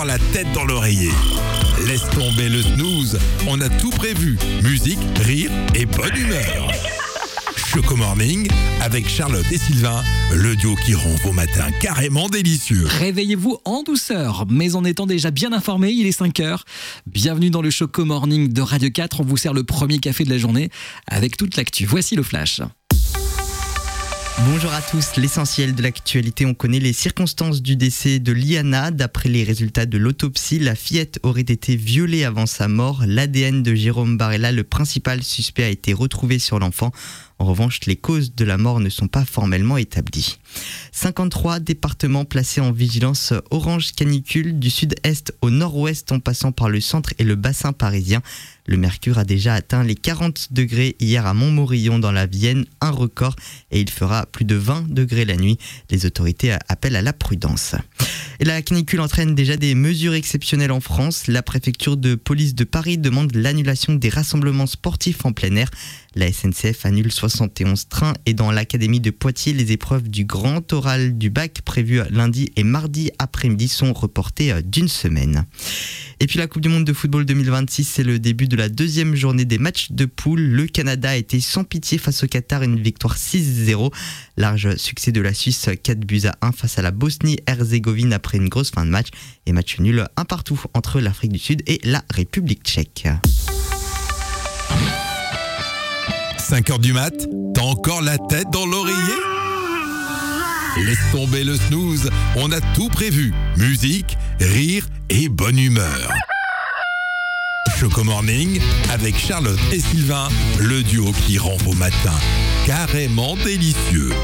La tête dans l'oreiller. Laisse tomber le snooze, on a tout prévu. Musique, rire et bonne humeur. Choco Morning avec Charlotte et Sylvain, le duo qui rend vos matins carrément délicieux. Réveillez-vous en douceur, mais en étant déjà bien informé, il est 5h. Bienvenue dans le Choco Morning de Radio 4, on vous sert le premier café de la journée avec toute l'actu. Voici le flash. Bonjour à tous, l'essentiel de l'actualité, on connaît les circonstances du décès de Liana. D'après les résultats de l'autopsie, la fillette aurait été violée avant sa mort. L'ADN de Jérôme Barella, le principal suspect, a été retrouvé sur l'enfant. En revanche, les causes de la mort ne sont pas formellement établies. 53 départements placés en vigilance orange canicule du sud-est au nord-ouest en passant par le centre et le bassin parisien. Le mercure a déjà atteint les 40 degrés hier à Montmorillon dans la Vienne, un record, et il fera plus de 20 degrés la nuit. Les autorités appellent à la prudence. Et la canicule entraîne déjà des mesures exceptionnelles en France. La préfecture de police de Paris demande l'annulation des rassemblements sportifs en plein air. La SNCF annule 71 trains et dans l'académie de Poitiers, les épreuves du grand oral du bac prévues lundi et mardi après-midi sont reportées d'une semaine. Et puis la Coupe du Monde de football 2026, c'est le début de la deuxième journée des matchs de poule. Le Canada a été sans pitié face au Qatar, une victoire 6-0. Large succès de la Suisse, 4-1 face à la Bosnie-Herzégovine après une grosse fin de match. Et match nul un partout entre l'Afrique du Sud et la République tchèque. 5h du mat, t'as encore la tête dans l'oreiller ? Laisse tomber le snooze, on a tout prévu. Musique, rire et bonne humeur. Choco Morning avec Charlotte et Sylvain, le duo qui rend vos matins carrément délicieux.